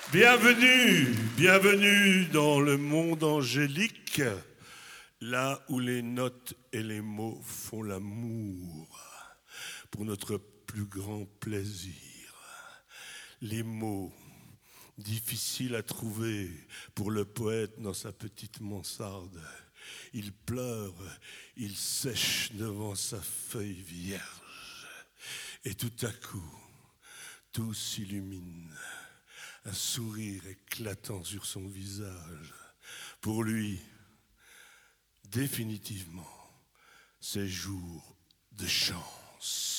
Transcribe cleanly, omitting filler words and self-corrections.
Bienvenue, bienvenue dans le monde angélique, là où les notes et les mots font l'amour, pour notre plus grand plaisir. Les mots, difficiles à trouver pour le poète dans sa petite mansarde. Il pleure, il sèche devant sa feuille vierge. Et tout à coup, tout s'illumine. Un sourire éclatant sur son visage. Pour lui, définitivement, c'est jour de chance.